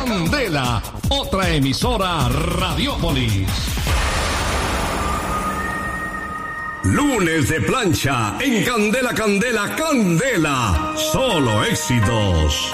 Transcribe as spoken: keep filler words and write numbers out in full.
Candela, otra emisora Radiópolis. Lunes de plancha en Candela, Candela, Candela. Solo éxitos.